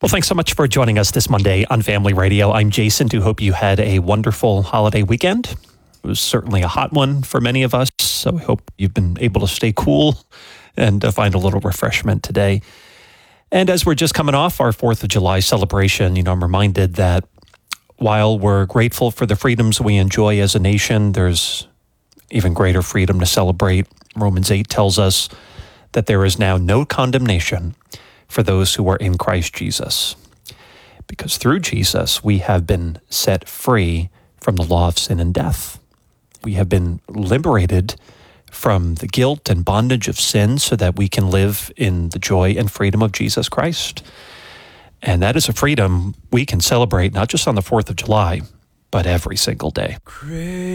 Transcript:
Well, thanks so much for joining us this Monday on Family Radio. I'm Jason. Do hope you had a wonderful holiday weekend. It was certainly a hot one for many of us, so I hope you've been able to stay cool and find a little refreshment today. And as we're just coming off our 4th of July celebration, I'm reminded that while we're grateful for the freedoms we enjoy as a nation, there's even greater freedom to celebrate. Romans 8 tells us that there is now no condemnation for those who are in Christ Jesus. Because through Jesus, we have been set free from the law of sin and death. We have been liberated from the guilt and bondage of sin so that we can live in the joy and freedom of Jesus Christ. And that is a freedom we can celebrate not just on the 4th of July, but every single day.